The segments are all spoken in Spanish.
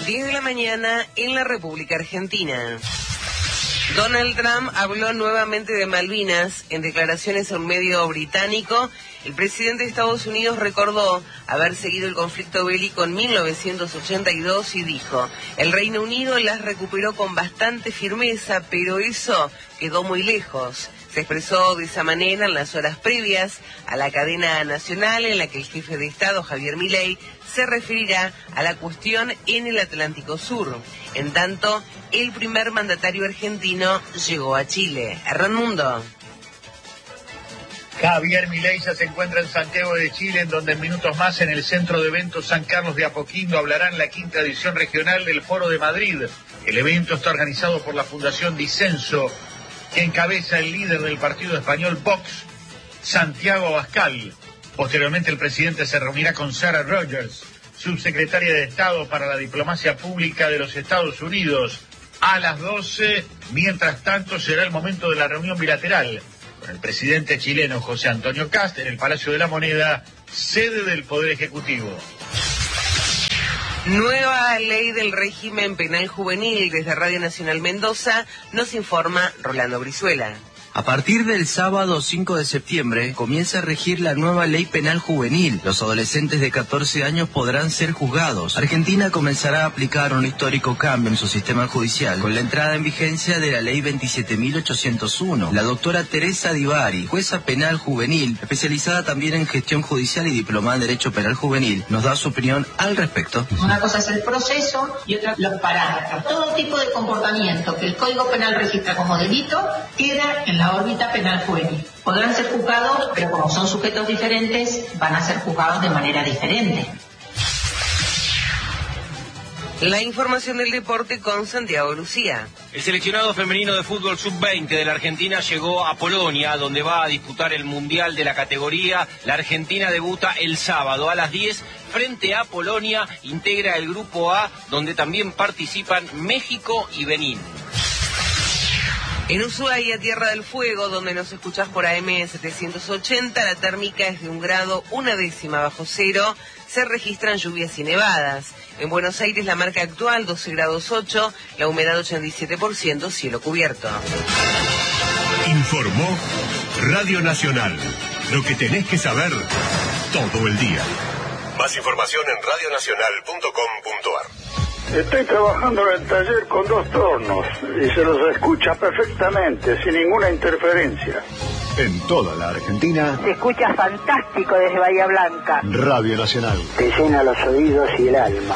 10 de la mañana en la República Argentina. Donald Trump habló nuevamente de Malvinas. En declaraciones a un medio británico, el presidente de Estados Unidos recordó haber seguido el conflicto bélico en 1982 y dijo: el Reino Unido las recuperó con bastante firmeza, pero eso quedó muy lejos. Se expresó de esa manera en las horas previas a la cadena nacional en la que el jefe de Estado, Javier Milei, se referirá a la cuestión en el Atlántico Sur. En tanto, el primer mandatario argentino llegó a Chile. Hernán Mundo. Javier Milei ya se encuentra en Santiago de Chile, en donde en minutos más en el Centro de Eventos San Carlos de Apoquindo hablará en la 5ª edición regional del Foro de Madrid. El evento está organizado por la Fundación Disenso, que encabeza el líder del partido español Vox, Santiago Abascal. Posteriormente el presidente se reunirá con Sarah Rogers, subsecretaria de Estado para la Diplomacia Pública de los Estados Unidos, a las 12. Mientras tanto será el momento de la reunión bilateral con el presidente chileno José Antonio Kast en el Palacio de la Moneda, sede del Poder Ejecutivo. Nueva ley del régimen penal juvenil. Desde Radio Nacional Mendoza nos informa Rolando Brizuela. A partir del sábado 5 de septiembre comienza a regir la nueva ley penal juvenil. Los adolescentes de 14 años podrán ser juzgados. Argentina comenzará a aplicar un histórico cambio en su sistema judicial con la entrada en vigencia de la ley 27.801. La doctora Teresa Divari, jueza penal juvenil, especializada también en gestión judicial y diplomada en Derecho Penal Juvenil, nos da su opinión al respecto. Una cosa es el proceso y otra los parámetros. Todo tipo de comportamiento que el Código Penal registra como delito queda en la órbita penal juvenil. Podrán ser juzgados, pero como son sujetos diferentes, van a ser juzgados de manera diferente. La información del deporte con Santiago Lucía. El seleccionado femenino de fútbol sub-20 de la Argentina llegó a Polonia, donde va a disputar el Mundial de la categoría. La Argentina debuta el sábado a las 10 frente a Polonia. Integra el Grupo A, donde también participan México y Benín. En Ushuaia, Tierra del Fuego, donde nos escuchás por AM 780, la térmica es de 1 grado 1/10 bajo cero. Se registran lluvias y nevadas. En Buenos Aires la marca actual 12 grados 8, la humedad 87%, cielo cubierto. Informó Radio Nacional. Lo que tenés que saber todo el día. Más información en radionacional.com.ar. Estoy trabajando en el taller con 2 tornos y se los escucha perfectamente, sin ninguna interferencia. En toda la Argentina. Se escucha fantástico desde Bahía Blanca. Radio Nacional. Te llena los oídos y el alma.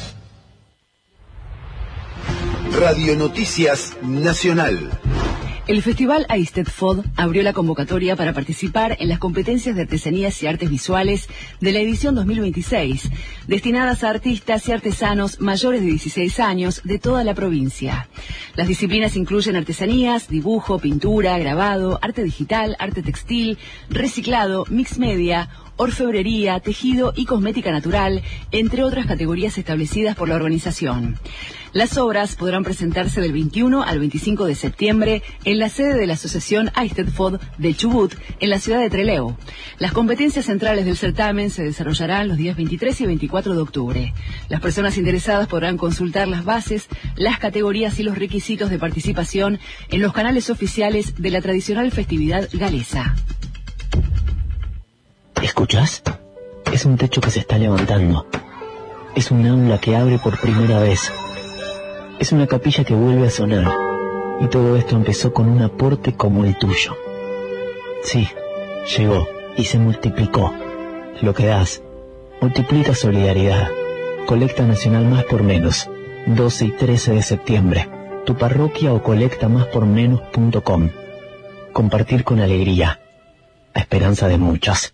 Radio Noticias Nacional. El Festival Eisteddfod abrió la convocatoria para participar en las competencias de artesanías y artes visuales de la edición 2026, destinadas a artistas y artesanos mayores de 16 años de toda la provincia. Las disciplinas incluyen artesanías, dibujo, pintura, grabado, arte digital, arte textil, reciclado, mix media, orfebrería, tejido y cosmética natural, entre otras categorías establecidas por la organización. Las obras podrán presentarse del 21 al 25 de septiembre en la sede de la Asociación Eisteddfod de Chubut, en la ciudad de Trelew. Las competencias centrales del certamen se desarrollarán los días 23 y 24 de octubre. Las personas interesadas podrán consultar las bases, las categorías y los requisitos de participación en los canales oficiales de la tradicional festividad galesa. ¿Escuchás? Es un techo que se está levantando. Es un aula que abre por primera vez. Es una capilla que vuelve a sonar. Y todo esto empezó con un aporte como el tuyo. Sí, llegó y se multiplicó. Lo que das multiplica solidaridad. Colecta Nacional Más por Menos. 12 y 13 de septiembre. Tu parroquia o colectamáspormenos.com. Compartir con alegría. A esperanza de muchas.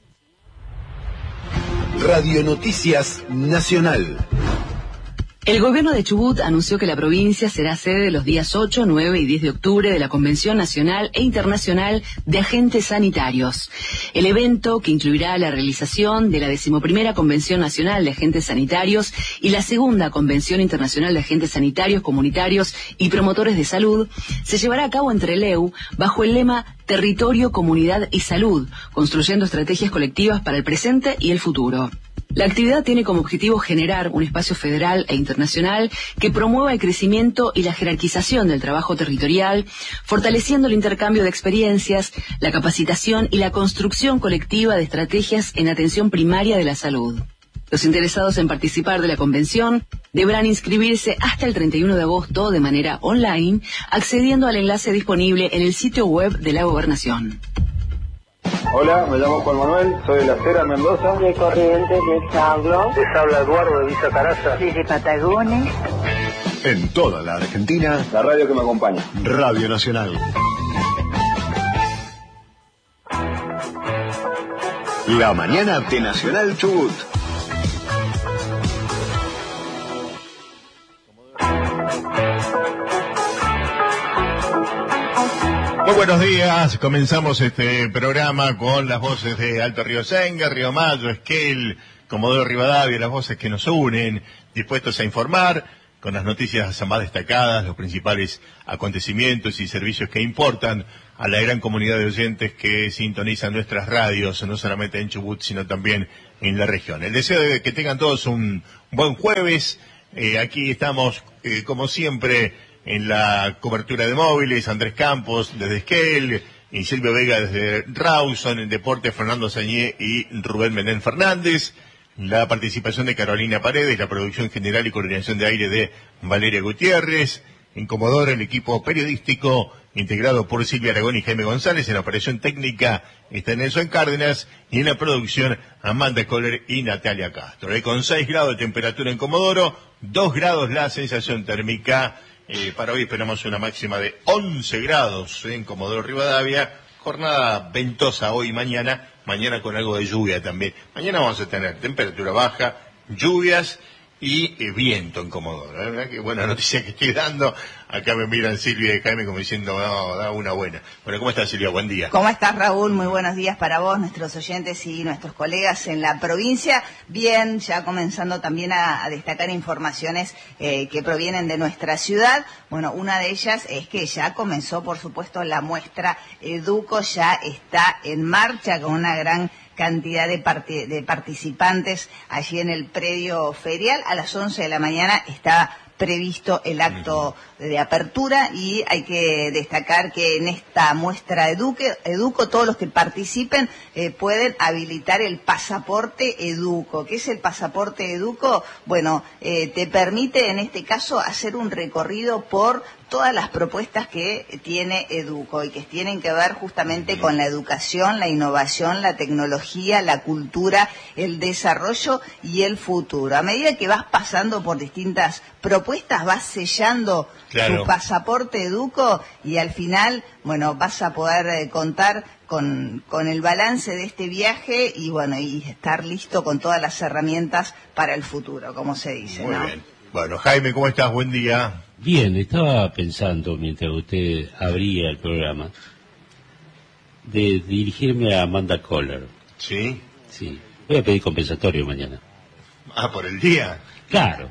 Radio Noticias Nacional. El gobierno de Chubut anunció que la provincia será sede de los días 8, 9 y 10 de octubre de la Convención Nacional e Internacional de Agentes Sanitarios. El evento, que incluirá la realización de la 11ª Convención Nacional de Agentes Sanitarios y la 2ª Convención Internacional de Agentes Sanitarios, Comunitarios y Promotores de Salud, se llevará a cabo en Trelew bajo el lema Territorio, Comunidad y Salud, construyendo estrategias colectivas para el presente y el futuro. La actividad tiene como objetivo generar un espacio federal e internacional que promueva el crecimiento y la jerarquización del trabajo territorial, fortaleciendo el intercambio de experiencias, la capacitación y la construcción colectiva de estrategias en atención primaria de la salud. Los interesados en participar de la convención deberán inscribirse hasta el 31 de agosto de manera online, accediendo al enlace disponible en el sitio web de la Gobernación. Hola, me llamo Juan Manuel, soy de La Cera, Mendoza. De Corrientes les hablo. Les habla Eduardo de Villa Caraza. Desde Patagones. En toda la Argentina, La radio que me acompaña. Radio Nacional. La mañana de Nacional Chubut. Muy buenos días, comenzamos este programa con las voces de Alto Río Senga, Río Mayo, Esquel, Comodoro Rivadavia, las voces que nos unen, dispuestos a informar con las noticias más destacadas, los principales acontecimientos y servicios que importan a la gran comunidad de oyentes que sintonizan nuestras radios, no solamente en Chubut, sino también en la región. El deseo de que tengan todos un buen jueves. Aquí estamos, como siempre, en la cobertura de móviles, Andrés Campos desde Esquel, y Silvio Vega desde Rawson, en Deporte Fernando Sañé y Rubén Menem Fernández, la participación de Carolina Paredes, la producción general y coordinación de aire de Valeria Gutiérrez, en Comodoro el equipo periodístico integrado por Silvia Aragón y Jaime González, en la operación técnica está Nelson Cárdenas y en la producción Amanda Kohler y Natalia Castro. Con 6 grados de temperatura en Comodoro, 2 grados la sensación térmica. Para hoy esperamos una máxima de 11 grados en Comodoro Rivadavia, jornada ventosa hoy y mañana con algo de lluvia también. Mañana vamos a tener temperatura baja, lluvias y viento en Comodoro. ¿Verdad? Qué buena noticia que estoy dando. Acá me miran Silvia y Jaime como diciendo, no, da una buena. Bueno, ¿cómo estás, Silvia? Buen día. ¿Cómo estás, Raúl? Muy buenos días para vos, nuestros oyentes y nuestros colegas en la provincia. Bien, ya comenzando también a destacar informaciones que provienen de nuestra ciudad. Bueno, una de ellas es que ya comenzó, por supuesto, la muestra Educo, ya está en marcha con una gran cantidad de participantes allí en el predio ferial. A las 11 de la mañana está previsto el acto de apertura y hay que destacar que en esta muestra Educo todos los que participen pueden habilitar el pasaporte Educo. ¿Qué es el pasaporte Educo? Bueno, te permite en este caso hacer un recorrido por todas las propuestas que tiene Educo y que tienen que ver justamente con la educación, la innovación, la tecnología, la cultura, el desarrollo y el futuro. A medida que vas pasando por distintas propuestas, vas sellando tu pasaporte Educo y al final, bueno, vas a poder contar con el balance de este viaje y bueno, y estar listo con todas las herramientas para el futuro, como se dice, Muy ¿no? bien. Bueno, Jaime, ¿cómo estás? Buen día. Bien, estaba pensando, mientras usted abría el programa, de dirigirme a Amanda Kohler. ¿Sí? Sí. Voy a pedir compensatorio mañana. Ah, ¿por el día? Claro.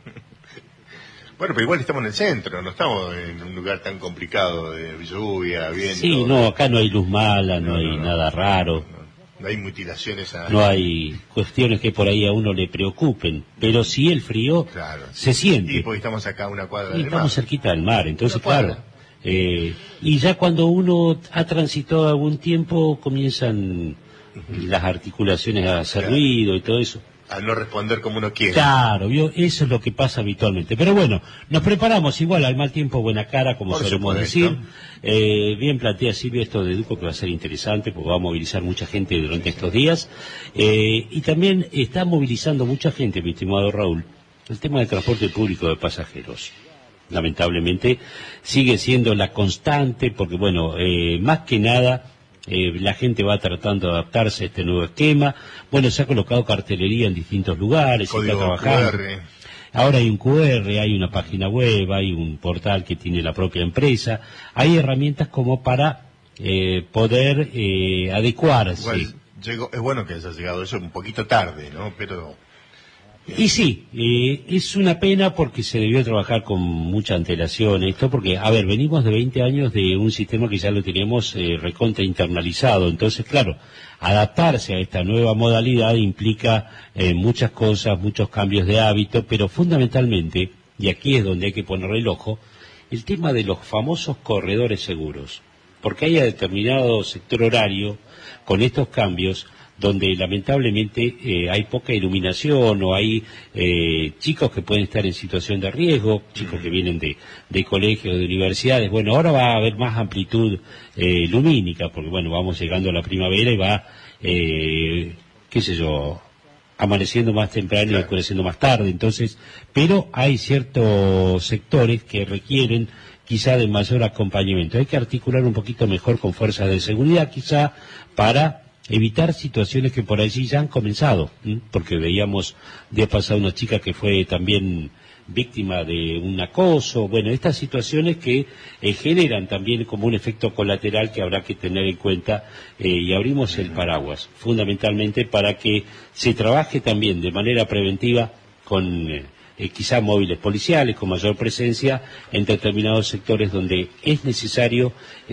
Bueno, pero igual estamos en el centro, no estamos en un lugar tan complicado de lluvia, viento. Sí, no, acá no hay luz mala, no hay nada raro. No hay mutilaciones. No hay cuestiones que por ahí a uno le preocupen, pero sí el frío se siente. Y porque estamos acá a una cuadra y del estamos mar. cerquita del mar, entonces claro. Y ya cuando uno ha transitado algún tiempo comienzan las articulaciones a hacer ruido y todo eso. A no responder como uno quiere. Claro, eso es lo que pasa habitualmente. Pero bueno, nos preparamos igual al mal tiempo, buena cara, como solemos decir. Bien plantea Silvia esto de Educo, que va a ser interesante, porque va a movilizar mucha gente durante estos días. Y también está movilizando mucha gente, mi estimado Raúl, el tema del transporte público de pasajeros. Lamentablemente sigue siendo la constante, porque bueno, más que nada la gente va tratando de adaptarse a este nuevo esquema. Bueno, se ha colocado cartelería en distintos lugares, se está trabajando. QR. Ahora hay un QR, hay una página web, hay un portal que tiene la propia empresa. Hay herramientas como para poder adecuarse. Igual, es bueno que haya llegado eso un poquito tarde, ¿no? Pero Y sí, es una pena porque se debió trabajar con mucha antelación esto, porque, a ver, venimos de 20 años de un sistema que ya lo teníamos recontra internalizado, entonces, claro, adaptarse a esta nueva modalidad implica muchas cosas, muchos cambios de hábito, pero fundamentalmente, y aquí es donde hay que poner el ojo, el tema de los famosos corredores seguros, porque hay a determinado sector horario con estos cambios donde lamentablemente hay poca iluminación o hay chicos que pueden estar en situación de riesgo, chicos que vienen de colegios, de universidades. Bueno, ahora va a haber más amplitud lumínica, porque bueno, vamos llegando a la primavera y va, qué sé yo, amaneciendo más temprano y oscureciendo más tarde, entonces, pero hay ciertos sectores que requieren quizá de mayor acompañamiento. Hay que articular un poquito mejor con fuerzas de seguridad, quizá para evitar situaciones que por allí ya han comenzado, porque veíamos de pasado una chica que fue también víctima de un acoso, bueno, estas situaciones que generan también como un efecto colateral que habrá que tener en cuenta, y abrimos el paraguas, fundamentalmente para que se trabaje también de manera preventiva con quizá móviles policiales, con mayor presencia en determinados sectores donde es necesario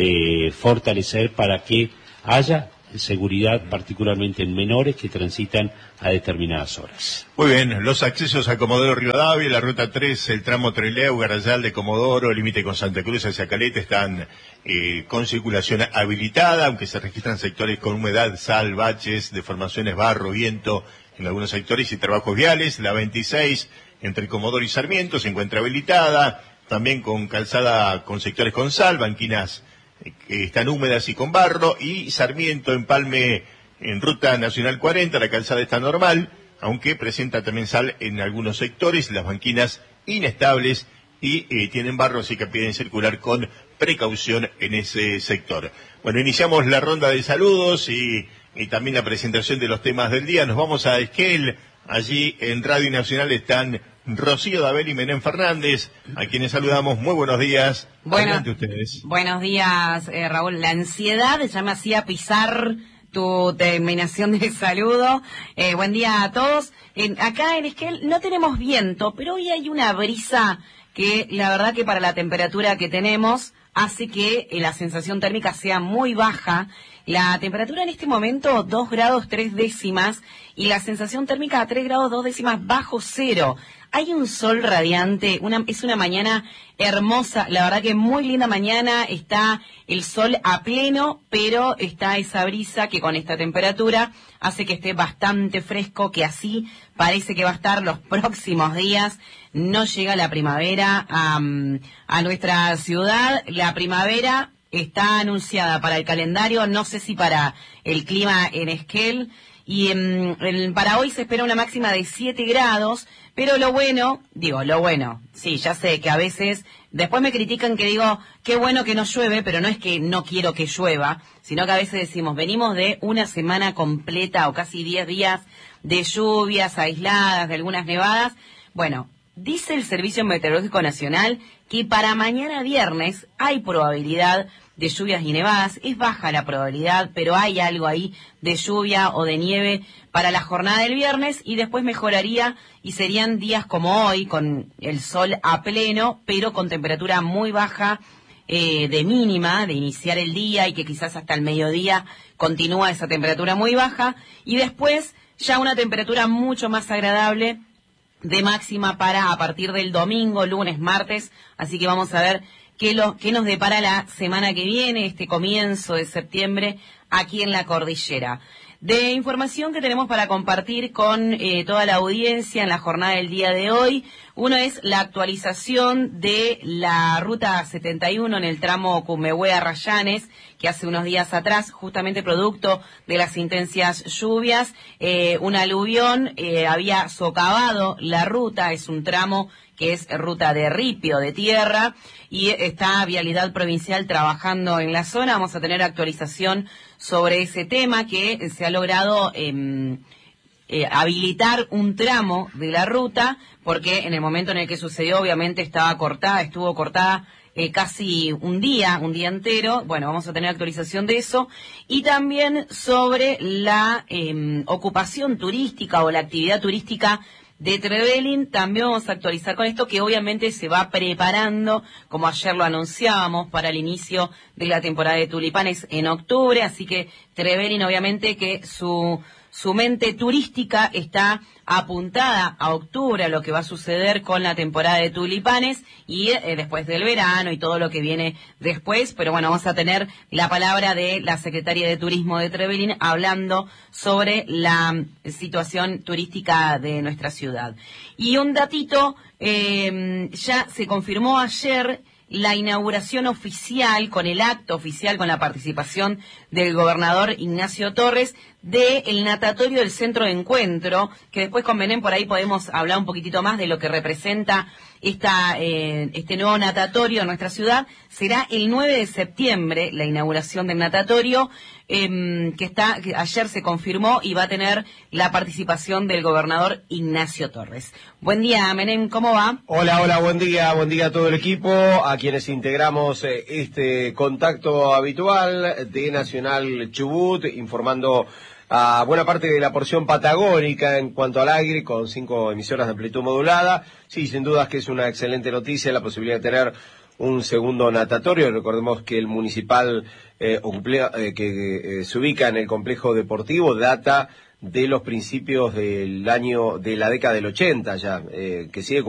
fortalecer para que haya seguridad, particularmente en menores que transitan a determinadas horas. Muy bien, los accesos a Comodoro Rivadavia, la ruta 3, el tramo Trelew, Garayal de Comodoro, el límite con Santa Cruz hacia Caleta están con circulación habilitada, aunque se registran sectores con humedad, sal, baches, deformaciones, barro, viento en algunos sectores y trabajos viales. La 26 entre Comodoro y Sarmiento se encuentra habilitada, también con calzada con sectores con sal, banquinas que están húmedas y con barro, y Sarmiento, Empalme, en Ruta Nacional 40, la calzada está normal, aunque presenta también sal en algunos sectores, las banquinas inestables y tienen barro, así que piden circular con precaución en ese sector. Bueno, iniciamos la ronda de saludos y también la presentación de los temas del día. Nos vamos a Esquel, allí en Radio Nacional están Rocío Dabel y Menem Fernández, a quienes saludamos. Muy buenos días. Adelante ustedes. Buenos días, Raúl. La ansiedad ya me hacía pisar tu terminación de saludo. Buen día a todos. Acá en Esquel no tenemos viento, pero hoy hay una brisa que la verdad que para la temperatura que tenemos hace que la sensación térmica sea muy baja. La temperatura en este momento 2 grados 3 décimas y la sensación térmica 3 grados 2 décimas bajo cero. Hay un sol radiante, es una mañana hermosa, la verdad que muy linda mañana, está el sol a pleno, pero está esa brisa que con esta temperatura hace que esté bastante fresco, que así parece que va a estar los próximos días. No llega la primavera a nuestra ciudad, la primavera está anunciada para el calendario, no sé si para el clima en Esquel, y para hoy se espera una máxima de 7 grados, pero lo bueno, sí, ya sé que a veces, después me critican que digo, qué bueno que no llueve, pero no es que no quiero que llueva, sino que a veces decimos, venimos de una semana completa o casi 10 días de lluvias aisladas, de algunas nevadas. Bueno, dice el Servicio Meteorológico Nacional que para mañana viernes hay probabilidad de lluvias y nevadas, es baja la probabilidad, pero hay algo ahí de lluvia o de nieve para la jornada del viernes y después mejoraría y serían días como hoy, con el sol a pleno, pero con temperatura muy baja de mínima, de iniciar el día y que quizás hasta el mediodía continúa esa temperatura muy baja y después ya una temperatura mucho más agradable de máxima para a partir del domingo, lunes, martes, así que vamos a ver qué nos depara la semana que viene, este comienzo de septiembre, aquí en la cordillera. De información que tenemos para compartir con toda la audiencia en la jornada del día de hoy, uno es la actualización de la ruta 71 en el tramo Cumehué-Arrayanes, que hace unos días atrás, justamente producto de las intensas lluvias, un aluvión había socavado la ruta, es un tramo que es ruta de ripio, de tierra, y está Vialidad Provincial trabajando en la zona. Vamos a tener actualización sobre ese tema, que se ha logrado habilitar un tramo de la ruta, porque en el momento en el que sucedió, obviamente estuvo cortada casi un día entero. Bueno, vamos a tener actualización de eso. Y también sobre la ocupación turística o la actividad turística de Trevelin. También vamos a actualizar con esto, que obviamente se va preparando, como ayer lo anunciábamos, para el inicio de la temporada de tulipanes en octubre, así que Trevelin obviamente que su mente turística está apuntada a octubre, a lo que va a suceder con la temporada de tulipanes y después del verano y todo lo que viene después. Pero bueno, vamos a tener la palabra de la secretaria de Turismo de Trevelin hablando sobre la situación turística de nuestra ciudad. Y un datito, ya se confirmó ayer la inauguración oficial, con el acto oficial, con la participación del gobernador Ignacio Torres, del natatorio del Centro de Encuentro, que después con Belén por ahí podemos hablar un poquitito más de lo que representa este nuevo natatorio en nuestra ciudad. Será el 9 de septiembre la inauguración del natatorio, que ayer se confirmó y va a tener la participación del gobernador Ignacio Torres. Buen día, Menem, ¿cómo va? Hola, buen día a todo el equipo, a quienes integramos este contacto habitual de Nacional Chubut, informando a buena parte de la porción patagónica en cuanto al aire, con 5 emisoras de amplitud modulada. Sí, sin dudas que es una excelente noticia la posibilidad de tener un segundo natatorio. Recordemos que el municipal que se ubica en el complejo deportivo data de los principios del año, de la década del 80 ya, que sigue